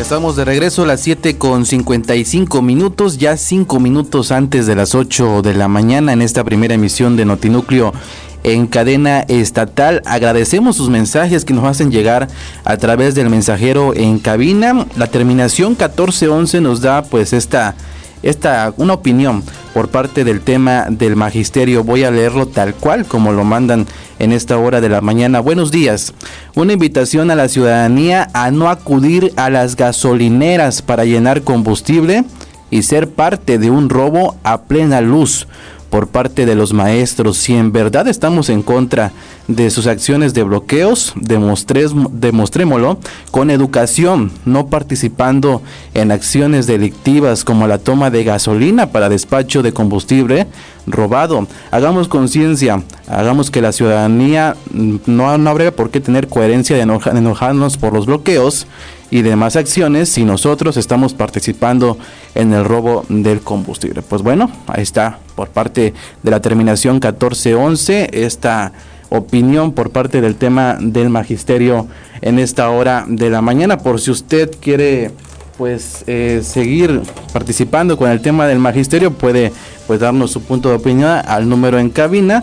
Estamos de regreso a las 7:55, ya 5 minutos antes de las 8 de la mañana en esta primera emisión de Notinúcleo en cadena estatal. Agradecemos sus mensajes que nos hacen llegar a través del mensajero en cabina. La terminación 1411 nos da pues una opinión por parte del tema del magisterio. Voy a leerlo tal cual como lo mandan en esta hora de la mañana. Buenos días. Una invitación a la ciudadanía a no acudir a las gasolineras para llenar combustible y ser parte de un robo a plena luz por parte de los maestros. Si en verdad estamos en contra de sus acciones de bloqueos, demostrémoslo con educación, no participando en acciones delictivas como la toma de gasolina para despacho de combustible robado. Hagamos conciencia, hagamos que la ciudadanía no habría por qué tener coherencia de enojarnos por los bloqueos y demás acciones si nosotros estamos participando en el robo del combustible. Pues bueno, ahí está por parte de la terminación 1411 esta opinión por parte del tema del magisterio en esta hora de la mañana. Por si usted quiere pues seguir participando con el tema del magisterio, puede pues darnos su punto de opinión al número en cabina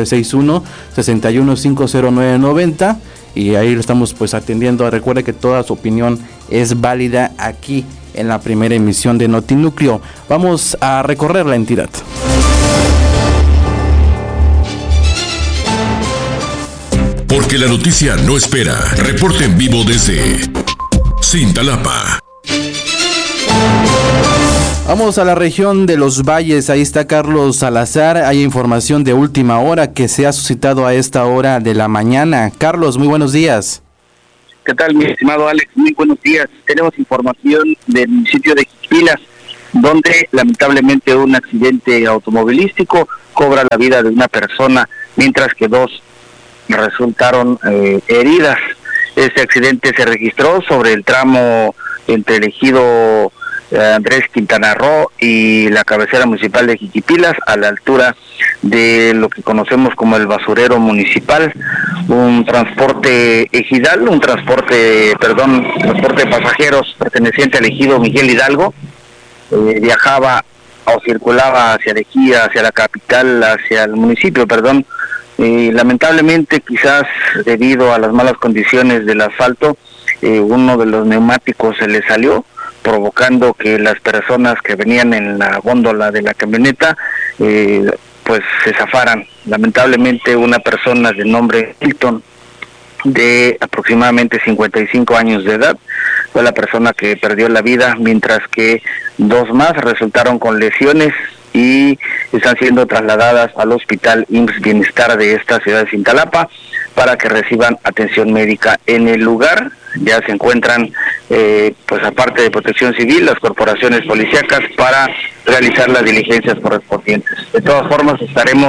961-61-50990 y ahí lo estamos pues atendiendo. Recuerde que toda su opinión es válida aquí en la primera emisión de Notinúcleo. Vamos a recorrer la entidad. Porque la noticia no espera. Reporte en vivo desde Cintalapa. Vamos a la región de Los Valles, ahí está Carlos Salazar. Hay información de última hora que se ha suscitado a esta hora de la mañana. Carlos, muy buenos días. ¿Qué tal, mi estimado Alex? Muy buenos días. Tenemos información del municipio de Jiquipilas, donde lamentablemente un accidente automovilístico cobra la vida de una persona, mientras que 2 resultaron heridas. Este accidente se registró sobre el tramo entre el ejido Andrés Quintana Roo y la cabecera municipal de Jiquipilas, a la altura de lo que conocemos como el basurero municipal. Un transporte ejidal, transporte de pasajeros perteneciente al ejido Miguel Hidalgo, viajaba o circulaba hacia Lejía, hacia la capital, hacia el municipio, lamentablemente, quizás debido a las malas condiciones del asfalto, uno de los neumáticos se le salió, provocando que las personas que venían en la góndola de la camioneta pues se zafaran. Lamentablemente una persona de nombre Hilton, de aproximadamente 55 años de edad, fue la persona que perdió la vida, mientras que 2 más resultaron con lesiones y están siendo trasladadas al hospital IMSS Bienestar de esta ciudad de Cintalapa para que reciban atención médica. En el lugar ya se encuentran pues aparte de Protección Civil, las corporaciones policíacas para realizar las diligencias correspondientes. De todas formas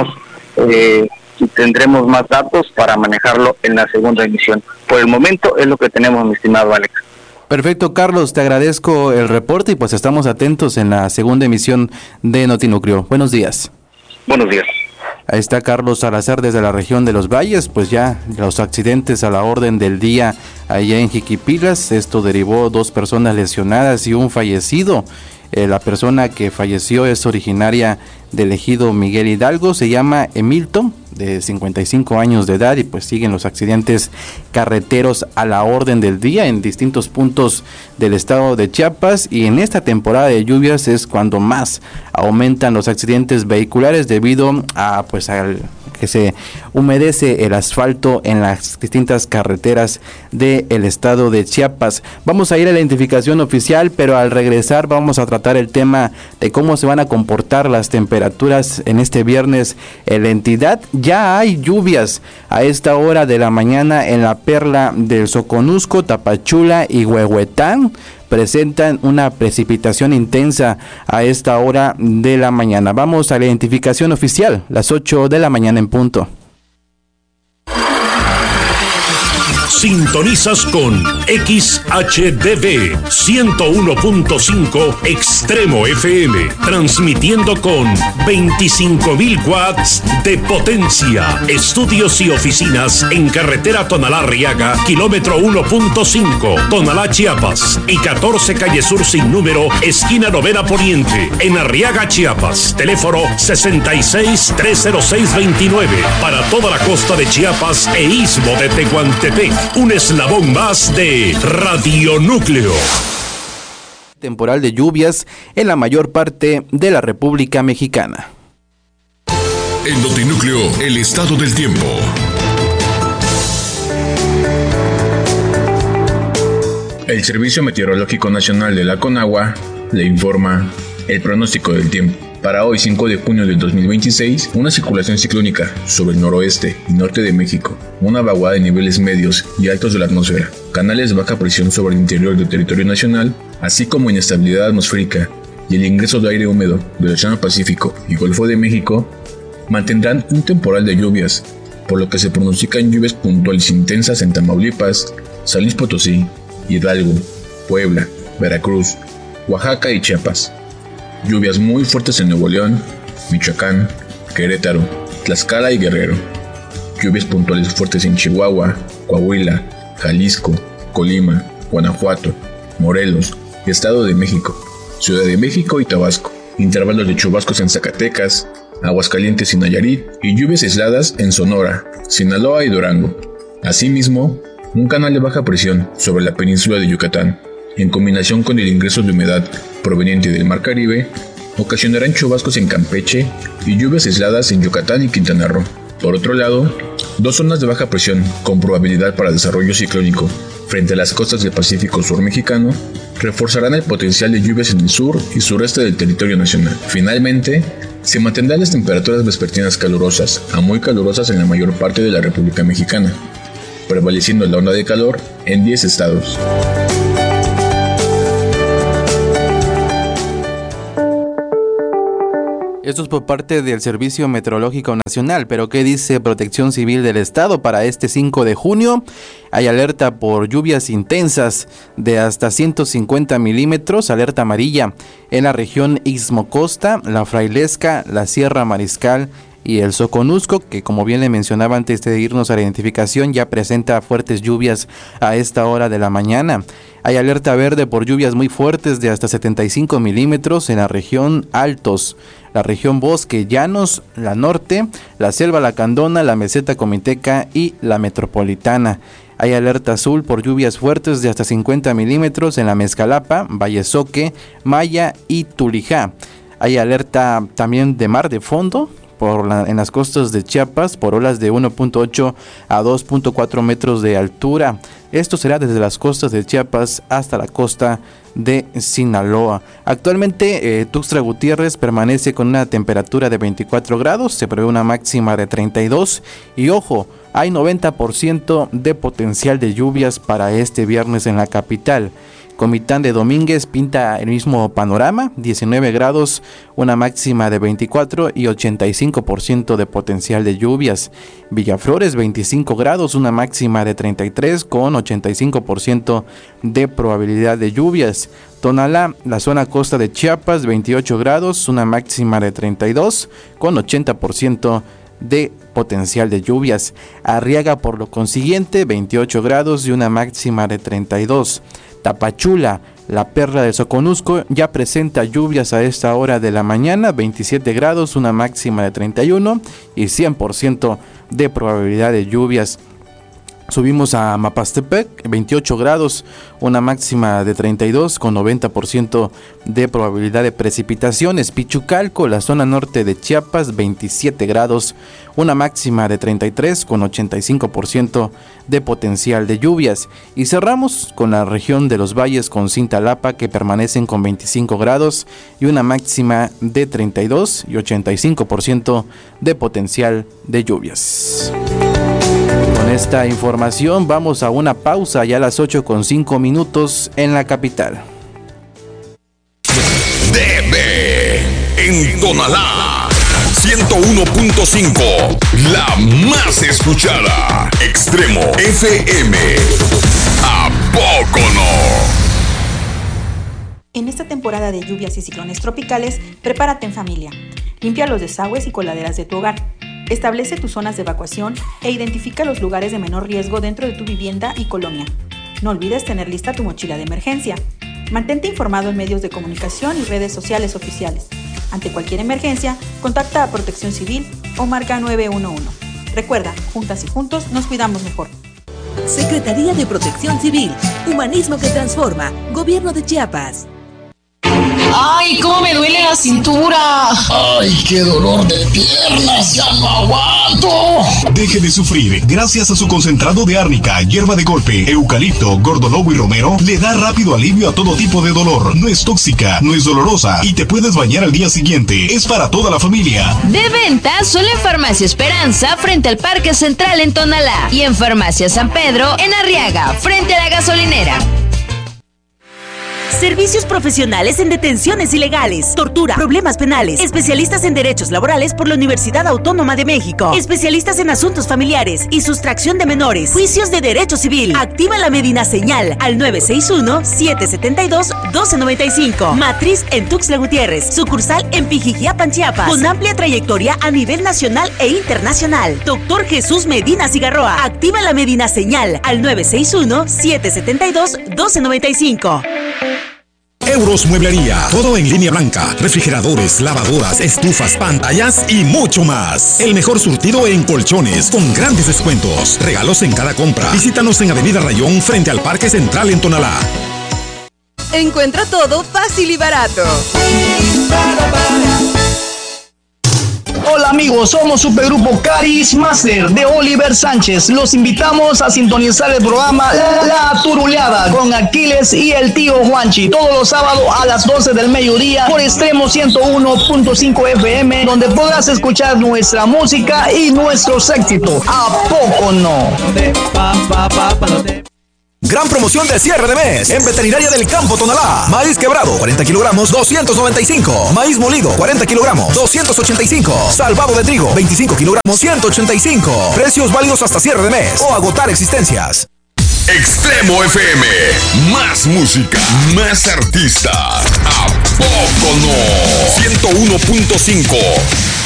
tendremos más datos para manejarlo en la segunda emisión. Por el momento es lo que tenemos, mi estimado Alex. Perfecto, Carlos, te agradezco el reporte y pues estamos atentos en la segunda emisión de Notinúcleo. Buenos días. Buenos días. Ahí está Carlos Salazar desde la región de Los Valles. Pues ya los accidentes a la orden del día allá en Jiquipilas. Esto derivó 2 personas lesionadas y un fallecido. La persona que falleció es originaria del ejido Miguel Hidalgo, se llama Emilton, de 55 años de edad, y pues siguen los accidentes carreteros a la orden del día en distintos puntos del estado de Chiapas, y en esta temporada de lluvias es cuando más aumentan los accidentes vehiculares debido a pues al que se humedece el asfalto en las distintas carreteras del estado de Chiapas. Vamos a ir a la identificación oficial, pero al regresar vamos a tratar el tema de cómo se van a comportar las temperaturas en este viernes en la entidad. Ya hay lluvias a esta hora de la mañana en la perla del Soconusco, Tapachula y Huehuetán. Presentan una precipitación intensa a esta hora de la mañana. Vamos a la identificación oficial, las 8 de la mañana en punto. Sintonizas con XHDB 101.5 Extremo FM, transmitiendo con 25,000 watts de potencia. Estudios y oficinas en carretera Tonalá-Arriaga, kilómetro 1.5, Tonalá, Chiapas, y 14 calle Sur sin número, esquina Novena Poniente, en Arriaga, Chiapas. Teléfono 66-306-29, para toda la costa de Chiapas e istmo de Tehuantepec. Un eslabón más de Radionúcleo. Temporal de lluvias en la mayor parte de la República Mexicana. En Notinúcleo, el estado del tiempo. El Servicio Meteorológico Nacional de la Conagua le informa el pronóstico del tiempo. Para hoy, 5 de junio del 2026, una circulación ciclónica sobre el noroeste y norte de México, una vaguada de niveles medios y altos de la atmósfera, canales de baja presión sobre el interior del territorio nacional, así como inestabilidad atmosférica y el ingreso de aire húmedo del Océano Pacífico y Golfo de México, mantendrán un temporal de lluvias, por lo que se pronostican lluvias puntuales intensas en Tamaulipas, San Luis Potosí, Hidalgo, Puebla, Veracruz, Oaxaca y Chiapas. Lluvias muy fuertes en Nuevo León, Michoacán, Querétaro, Tlaxcala y Guerrero. Lluvias puntuales fuertes en Chihuahua, Coahuila, Jalisco, Colima, Guanajuato, Morelos, Estado de México, Ciudad de México y Tabasco. Intervalos de chubascos en Zacatecas, Aguascalientes y Nayarit, y lluvias aisladas en Sonora, Sinaloa y Durango. Asimismo, un canal de baja presión sobre la península de Yucatán, en combinación con el ingreso de humedad proveniente del Mar Caribe, ocasionarán chubascos en Campeche y lluvias aisladas en Yucatán y Quintana Roo. Por otro lado, dos zonas de baja presión con probabilidad para desarrollo ciclónico frente a las costas del Pacífico Sur mexicano reforzarán el potencial de lluvias en el sur y sureste del territorio nacional. Finalmente, se mantendrán las temperaturas vespertinas calurosas a muy calurosas en la mayor parte de la República Mexicana, prevaleciendo la onda de calor en 10 estados. Esto es por parte del Servicio Meteorológico Nacional, pero ¿qué dice Protección Civil del Estado? Para este 5 de junio hay alerta por lluvias intensas de hasta 150 milímetros, alerta amarilla en la región Istmo-Costa, la Frailesca, la Sierra Mariscal y el Soconusco, que como bien le mencionaba antes de irnos a la identificación, ya presenta fuertes lluvias a esta hora de la mañana. Hay alerta verde por lluvias muy fuertes de hasta 75 milímetros en la región Altos, la región Bosque, Llanos, la Norte, la Selva Lacandona, la Meseta Comiteca y la Metropolitana. Hay alerta azul por lluvias fuertes de hasta 50 milímetros en la Mezcalapa, Vallesoque, Maya y Tulijá. Hay alerta también de mar de fondo en las costas de Chiapas por olas de 1.8 a 2.4 metros de altura. Esto será desde las costas de Chiapas hasta la costa de Sinaloa. Actualmente Tuxtla Gutiérrez permanece con una temperatura de 24 grados, se prevé una máxima de 32 y ojo, hay 90% de potencial de lluvias para este viernes en la capital. Comitán de Domínguez pinta el mismo panorama, 19 grados, una máxima de 24 y 85% de potencial de lluvias. Villaflores, 25 grados, una máxima de 33 con 85% de probabilidad de lluvias. Tonalá, la zona costa de Chiapas, 28 grados, una máxima de 32 con 80% de potencial de lluvias. Arriaga, por lo consiguiente, 28 grados y una máxima de 32. Tapachula, la perla del Soconusco, ya presenta lluvias a esta hora de la mañana, 27 grados, una máxima de 31 y 100% de probabilidad de lluvias. Subimos a Mapastepec, 28 grados, una máxima de 32 con 90% de probabilidad de precipitaciones. Pichucalco, la zona norte de Chiapas, 27 grados, una máxima de 33 con 85% de potencial de lluvias. Y cerramos con la región de los valles con Cintalapa, que permanecen con 25 grados y una máxima de 32 y 85% de potencial de lluvias. Con esta información vamos a una pausa ya a las 8:05 en la capital. DB en Tonalá 101.5, la más escuchada. Extremo FM. ¿A poco no? En esta temporada de lluvias y ciclones tropicales, prepárate en familia. Limpia los desagües y coladeras de tu hogar. Establece tus zonas de evacuación e identifica los lugares de menor riesgo dentro de tu vivienda y colonia. No olvides tener lista tu mochila de emergencia. Mantente informado en medios de comunicación y redes sociales oficiales. Ante cualquier emergencia, contacta a Protección Civil o marca 911. Recuerda, juntas y juntos nos cuidamos mejor. Secretaría de Protección Civil, Humanismo que Transforma, Gobierno de Chiapas. ¡Ay, cómo me duele la cintura! ¡Ay, qué dolor de piernas! ¡Ya no aguanto! Deje de sufrir. Gracias a su concentrado de árnica, hierba de golpe, eucalipto, gordolobo y romero, le da rápido alivio a todo tipo de dolor. No es tóxica, no es dolorosa y te puedes bañar al día siguiente. Es para toda la familia. De venta solo en Farmacia Esperanza, frente al Parque Central en Tonalá. Y en Farmacia San Pedro, en Arriaga, frente a la gasolinera. Servicios profesionales en detenciones ilegales, tortura, problemas penales, especialistas en derechos laborales por la Universidad Autónoma de México, especialistas en asuntos familiares y sustracción de menores, juicios de derecho civil. Activa la Medina Señal al 961-772-1295. Matriz en Tuxtla Gutiérrez, sucursal en Pijijiapan, Chiapas, con amplia trayectoria a nivel nacional e internacional. Doctor Jesús Medina Cigarroa. Activa la Medina Señal al 961-772-1295. Euros Mueblería, todo en línea blanca, refrigeradores, lavadoras, estufas, pantallas y mucho más. El mejor surtido en colchones, con grandes descuentos, regalos en cada compra. Visítanos en Avenida Rayón, frente al Parque Central en Tonalá. Encuentra todo fácil y barato. Hola amigos, somos Supergrupo Caris Master de Oliver Sánchez. Los invitamos a sintonizar el programa La Turuleada con Aquiles y el tío Juanchi todos los sábados a las 12 del mediodía por Extremo 101.5 FM, donde podrás escuchar nuestra música y nuestros éxitos. ¿A poco no? Gran promoción de cierre de mes en Veterinaria del Campo Tonalá. Maíz quebrado, 40 kilogramos, 295. Maíz molido, 40 kilogramos, 285. Salvado de trigo, 25 kilogramos, 185. Precios válidos hasta cierre de mes o agotar existencias. Extremo FM. Más música, más artistas. ¿A poco no? 101.5.